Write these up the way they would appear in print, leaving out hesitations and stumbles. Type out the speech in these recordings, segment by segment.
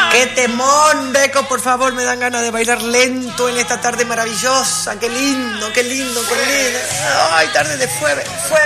¡Qué temón, Deco! Por favor, me dan ganas de bailar lento en esta tarde maravillosa. ¡Qué lindo, qué lindo, qué lindo! ¡Ay, tarde de jueves!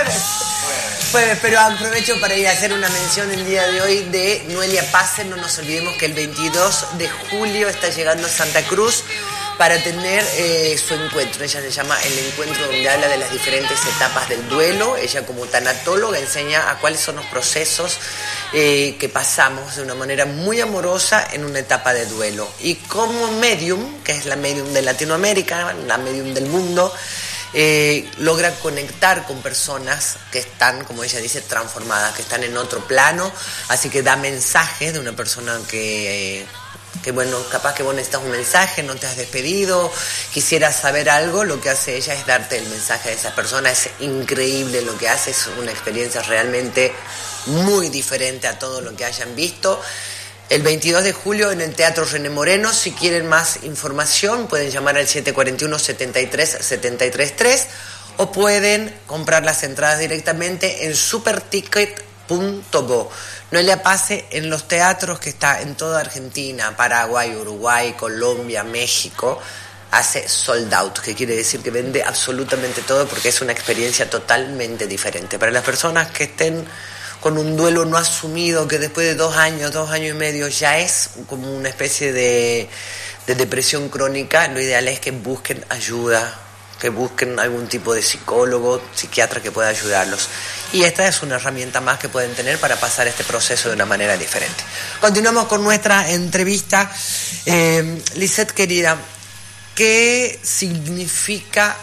Pero aprovecho para ir a hacer una mención el día de hoy de Noelia Pase. No nos olvidemos que el 22 de julio está llegando a Santa Cruz para tener su encuentro. Ella se llama El Encuentro, donde habla de las diferentes etapas del duelo. Ella, como tanatóloga, enseña a cuáles son los procesos que pasamos de una manera muy amorosa en una etapa de duelo. Y como medium, que es la medium de Latinoamérica, la medium del mundo, logra conectar con personas que están, como ella dice, transformadas, que están en otro plano. Así que da mensajes de una persona que bueno, capaz que vos necesitas un mensaje, no te has despedido, quisieras saber algo, lo que hace ella es darte el mensaje de esa persona. Es increíble lo que hace, es una experiencia realmente muy diferente a todo lo que hayan visto. El 22 de julio en el Teatro René Moreno. Si quieren más información pueden llamar al 741-73-733 o pueden comprar las entradas directamente en superticket.go. Noelia Pase en los teatros que está en toda Argentina, Paraguay, Uruguay, Colombia, México, hace sold out, que quiere decir que vende absolutamente todo porque es una experiencia totalmente diferente. Para las personas que estén con un duelo no asumido, que después de 2 años y medio ya es como una especie de depresión crónica, lo ideal es que busquen ayuda, que busquen algún tipo de psicólogo, psiquiatra que pueda ayudarlos. Y esta es una herramienta más que pueden tener para pasar este proceso de una manera diferente. Continuamos con nuestra entrevista. Lisette, querida, ¿qué significa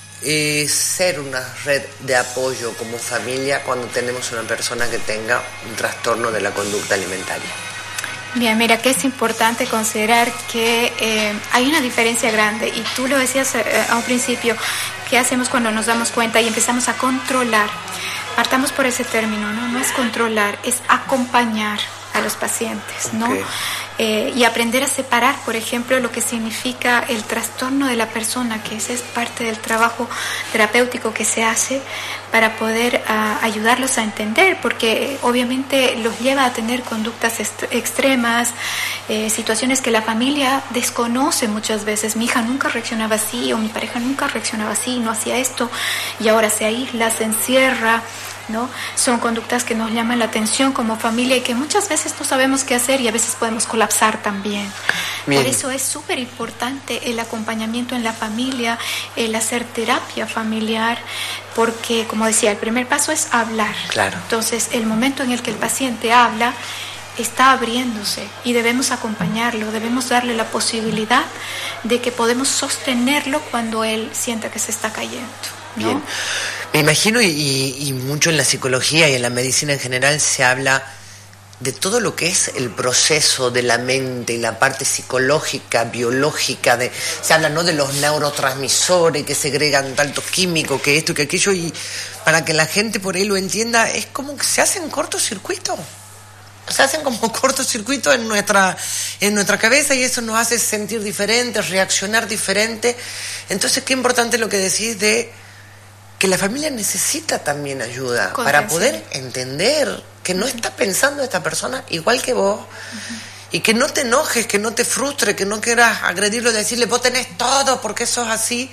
ser una red de apoyo como familia cuando tenemos una persona que tenga un trastorno de la conducta alimentaria? Bien, mira que es importante considerar que hay una diferencia grande, y tú lo decías a un principio, ¿qué hacemos cuando nos damos cuenta y empezamos a controlar? Partamos por ese término, ¿no? No es controlar, es acompañar a los pacientes, ¿no? Okay. Y aprender a separar, por ejemplo, lo que significa el trastorno de la persona, que ese es parte del trabajo terapéutico que se hace para poder ayudarlos a entender, porque obviamente los lleva a tener conductas extremas, situaciones que la familia desconoce muchas veces. Mi hija nunca reaccionaba así, o mi pareja nunca reaccionaba así, no hacía esto, y ahora se aísla, se encierra, ¿no? Son conductas que nos llaman la atención como familia y que muchas veces no sabemos qué hacer, y a veces podemos colapsar también. Bien. Por eso es súper importante el acompañamiento en la familia, el hacer terapia familiar, porque, como decía, el primer paso es hablar. Claro. Entonces, el momento en el que el paciente habla, está abriéndose y debemos acompañarlo, debemos darle la posibilidad de que podemos sostenerlo cuando él sienta que se está cayendo, ¿no? Bien. Me imagino, y mucho en la psicología y en la medicina en general se habla de todo lo que es el proceso de la mente y la parte psicológica, biológica, se habla, ¿no?, de los neurotransmisores que segregan tanto químico, que esto y que aquello, y para que la gente por ahí lo entienda, es como que se hacen cortocircuitos. Se hacen como cortocircuitos en nuestra cabeza, y eso nos hace sentir diferente, reaccionar diferente. Entonces, qué importante lo que decís de que la familia necesita también ayuda para poder entender que no está pensando esta persona igual que vos, y que no te enojes, que no te frustre, que no quieras agredirlo y decirle vos tenés todo porque sos así,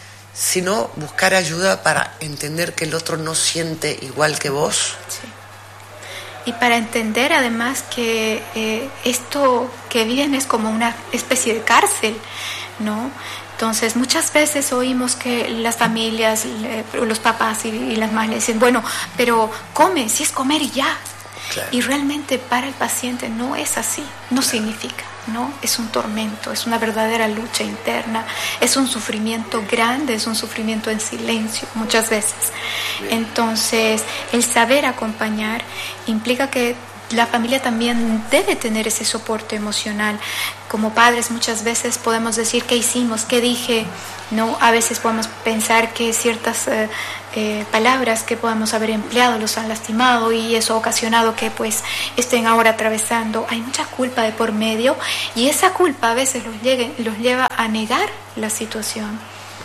sino buscar ayuda para entender que el otro no siente igual que vos. Sí. Y para entender además que esto que viven es como una especie de cárcel, ¿no? Entonces, muchas veces oímos que las familias, los papás y las mamás le dicen, bueno, pero come, si es comer y ya. Claro. Y realmente para el paciente no es así, no significa, ¿no? Es un tormento, es una verdadera lucha interna, es un sufrimiento grande, es un sufrimiento en silencio muchas veces. Bien. Entonces, el saber acompañar implica que la familia también debe tener ese soporte emocional. Como padres muchas veces podemos decir qué hicimos, qué dije, ¿no? A veces podemos pensar que ciertas palabras que podamos haber empleado los han lastimado, y eso ha ocasionado que pues estén ahora atravesando. Hay mucha culpa de por medio, y esa culpa a veces los lleva a negar la situación,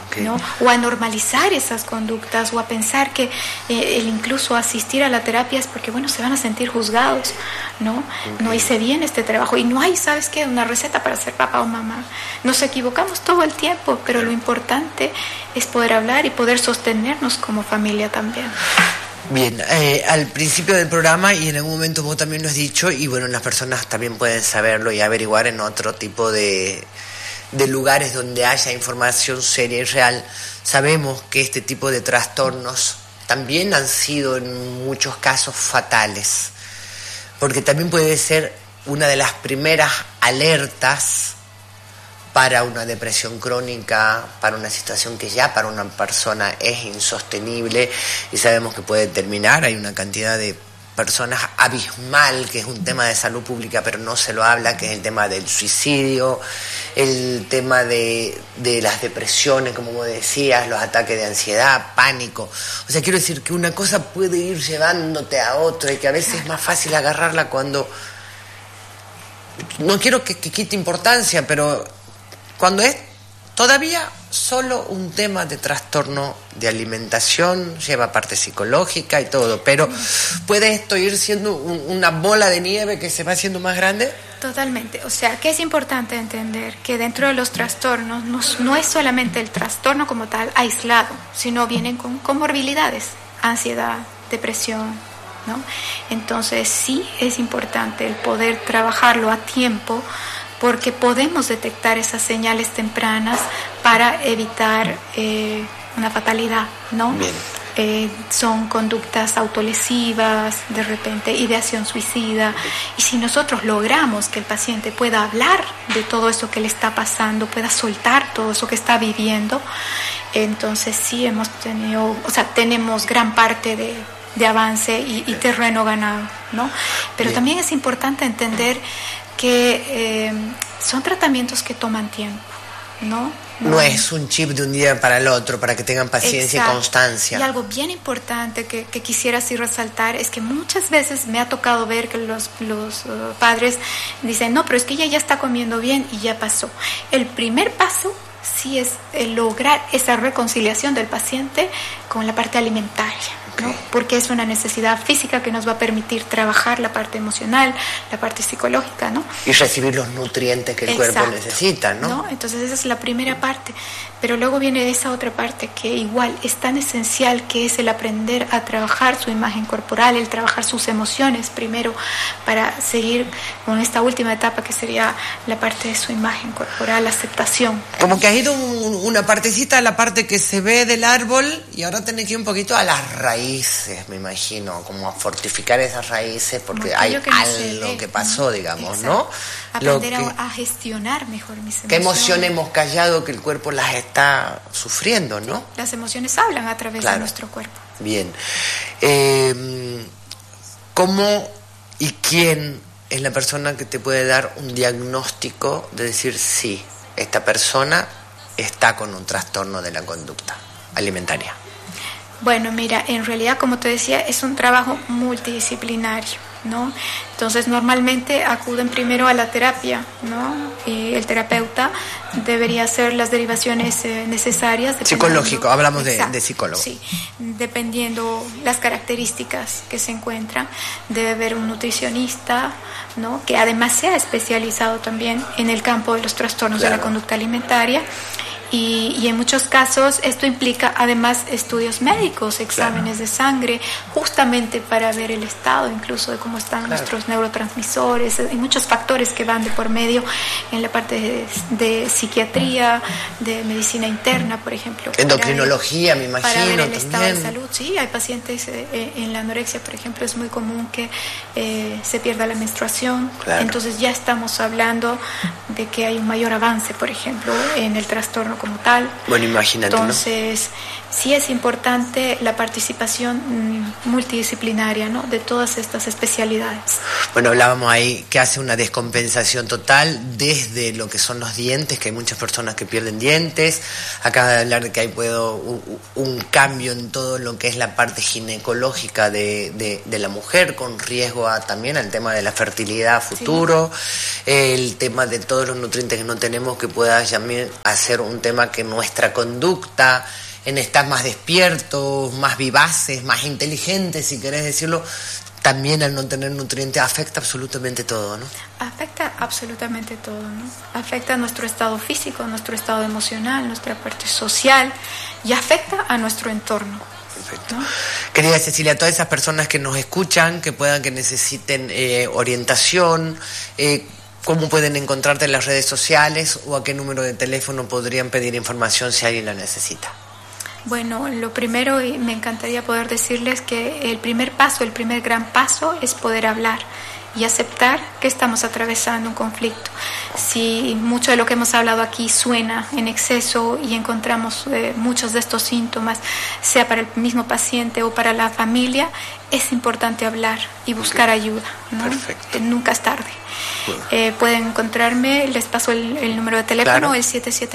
Okay. ¿no? O a normalizar esas conductas, o a pensar que el incluso asistir a la terapia es porque, bueno, se van a sentir juzgados, ¿no? Okay. No hice bien este trabajo, y no hay, ¿sabes qué?, una receta para ser papá o mamá. Nos equivocamos todo el tiempo, pero lo importante es poder hablar y poder sostenernos como familia también. Bien, al principio del programa y en algún momento vos también lo has dicho, y bueno, las personas también pueden saberlo y averiguar en otro tipo de lugares donde haya información seria y real. Sabemos que este tipo de trastornos también han sido en muchos casos fatales, porque también puede ser una de las primeras alertas para una depresión crónica, para una situación que ya para una persona es insostenible, y sabemos que puede terminar. Hay una cantidad de personas abismal, que es un tema de salud pública pero no se lo habla, que es el tema del suicidio, el tema de las depresiones, como vos decías, los ataques de ansiedad, pánico. O sea, quiero decir que una cosa puede ir llevándote a otra, y que a veces es más fácil agarrarla cuando... No quiero que quite importancia, pero cuando es todavía solo un tema de trastorno de alimentación, lleva parte psicológica y todo, pero ¿puede esto ir siendo una bola de nieve que se va haciendo más grande? Totalmente. O sea, que es importante entender que dentro de los trastornos no es solamente el trastorno como tal aislado, sino vienen con comorbilidades, ansiedad, depresión, ¿no? Entonces sí es importante el poder trabajarlo a tiempo, porque podemos detectar esas señales tempranas para evitar una fatalidad, ¿no? Bien. Son conductas autolesivas, de repente ideación suicida, y si nosotros logramos que el paciente pueda hablar de todo eso que le está pasando, pueda soltar todo eso que está viviendo, entonces sí hemos tenido, o sea, tenemos gran parte de avance y terreno ganado, ¿no? Pero bien, también es importante entender que son tratamientos que toman tiempo, ¿no? No es un chip de un día para el otro, para que tengan paciencia. Exacto. Y constancia. Y algo bien importante que quisiera así resaltar es que muchas veces me ha tocado ver que los padres dicen, no, pero es que ella ya está comiendo bien y ya pasó. El primer paso sí es lograr esa reconciliación del paciente con la parte alimentaria, ¿no? Okay. Porque es una necesidad física que nos va a permitir trabajar la parte emocional, la parte psicológica, ¿no? Y recibir los nutrientes que el Exacto. cuerpo necesita, ¿no? Entonces esa es la primera parte, pero luego viene esa otra parte que igual es tan esencial, que es el aprender a trabajar su imagen corporal, el trabajar sus emociones primero, para seguir con esta última etapa que sería la parte de su imagen corporal, la aceptación. Como que has ido una partecita a la parte que se ve del árbol, y ahora tenés que ir un poquito a las raíces, me imagino, como a fortificar esas raíces, porque hay algo que pasó, digamos, exacto, ¿no? Aprender a gestionar mejor mis emociones. ¿Qué emociones hemos callado que el cuerpo las está sufriendo, no? Sí, las emociones hablan a través de nuestro cuerpo. Bien. ¿Cómo y quién es la persona que te puede dar un diagnóstico de decir, sí, esta persona está con un trastorno de la conducta alimentaria? Bueno, mira, en realidad, como te decía, es un trabajo multidisciplinario, ¿no? Entonces, normalmente acuden primero a la terapia, ¿no? Y el terapeuta debería hacer las derivaciones necesarias. Psicológico, hablamos de psicólogo. Sí, dependiendo las características que se encuentran. Debe haber un nutricionista, ¿no? Que además sea especializado también en el campo de los trastornos de la conducta alimentaria. Y en muchos casos esto implica además estudios médicos, exámenes de sangre, justamente para ver el estado incluso de cómo están nuestros neurotransmisores. Hay muchos factores que van de por medio en la parte de psiquiatría, de medicina interna, por ejemplo. Endocrinología, me imagino. Para ver el también. Estado de salud, sí. Hay pacientes en la anorexia, por ejemplo, es muy común que se pierda la menstruación. Claro. Entonces ya estamos hablando de que hay un mayor avance, por ejemplo, en el trastorno como tal. Bueno, imagínate, entonces, sí es importante la participación multidisciplinaria, ¿no?, de todas estas especialidades. Bueno, hablábamos ahí que hace una descompensación total desde lo que son los dientes, que hay muchas personas que pierden dientes. Acaba de hablar de que hay un cambio en todo lo que es la parte ginecológica de la mujer, con riesgo también al tema de la fertilidad futuro, sí. El tema de todos los nutrientes que no tenemos, que pueda también hacer un tema que nuestra conducta en estar más despiertos, más vivaces, más inteligentes, si querés decirlo, también al no tener nutrientes afecta absolutamente todo, ¿no? Afecta absolutamente todo, ¿no? Afecta a nuestro estado físico, nuestro estado emocional, nuestra parte social y afecta a nuestro entorno. Perfecto. ¿No? Querida Cecilia, todas esas personas que nos escuchan, que necesiten orientación, ¿cómo pueden encontrarte en las redes sociales o a qué número de teléfono podrían pedir información si alguien la necesita? Bueno, lo primero, y me encantaría poder decirles que el primer gran paso es poder hablar y aceptar que estamos atravesando un conflicto. Si mucho de lo que hemos hablado aquí suena en exceso y encontramos muchos de estos síntomas, sea para el mismo paciente o para la familia, es importante hablar y buscar ayuda, ¿no? Perfecto. Nunca es tarde. Bueno. Pueden encontrarme, les paso el número de teléfono, claro. El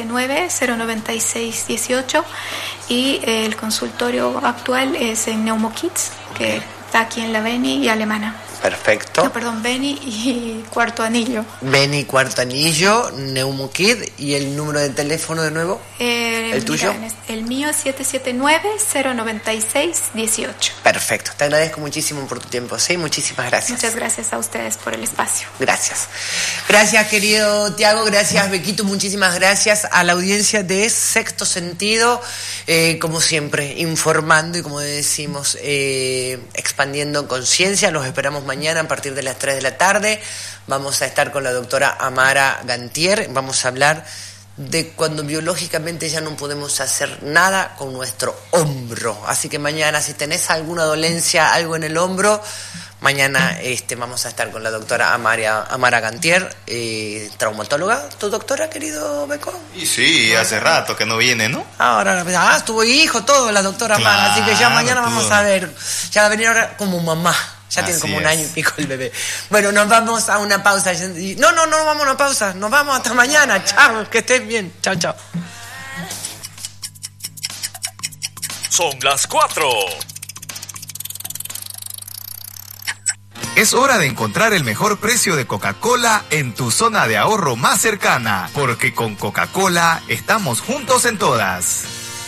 779-096-18, y el consultorio actual es en Neumokids, que está aquí en la Beni y Alemana. Perfecto. No, perdón, Beni y Cuarto Anillo. Beni, Cuarto Anillo, Neumokid, y el número de teléfono de nuevo, ¿el tuyo? El mío es 779-096-18. Perfecto, te agradezco muchísimo por tu tiempo, ¿sí? Muchísimas gracias. Muchas gracias a ustedes por el espacio. Gracias. Gracias, querido Tiago, gracias, Bequito, muchísimas gracias a la audiencia de Sexto Sentido, como siempre, informando y, como decimos, expandiendo conciencia. Los esperamos mañana a partir de las 3 de la tarde. Vamos a estar con la doctora Amara Gantier. Vamos a hablar de cuando biológicamente ya no podemos hacer nada con nuestro hombro. Así que mañana, si tenés alguna dolencia, algo en el hombro, mañana vamos a estar con la doctora Amara Gantier, traumatóloga. ¿Tu doctora, querido Beco? Y sí, hace rato que no viene, ¿no? Ahora, tuvo hijo, todo, la doctora Amara. Así que ya mañana vamos a ver. Ya va a venir ahora como mamá. Ya tiene como un año y pico el bebé. Bueno, nos vamos a una pausa. No vamos a una pausa. Nos vamos hasta mañana. Chao, que estés bien. Chao, chao. Son las 4. Es hora de encontrar el mejor precio de Coca-Cola en tu zona de ahorro más cercana, porque con Coca-Cola estamos juntos en todas.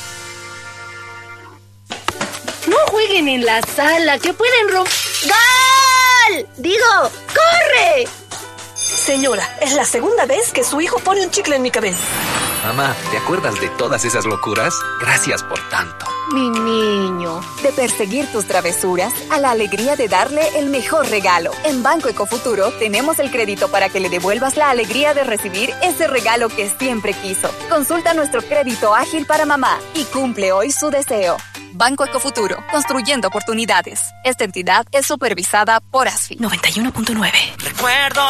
No jueguen en la sala, que pueden romper... ¡Gol! Digo, ¡corre! Señora, es la segunda vez que su hijo pone un chicle en mi cabeza. Mamá, ¿te acuerdas de todas esas locuras? Gracias por tanto. Mi niño. De perseguir tus travesuras a la alegría de darle el mejor regalo. En Banco Ecofuturo tenemos el crédito para que le devuelvas la alegría de recibir ese regalo que siempre quiso. Consulta nuestro crédito ágil para mamá y cumple hoy su deseo. Banco Ecofuturo, construyendo oportunidades. Esta entidad es supervisada por ASFI. 91.9. Recuerdo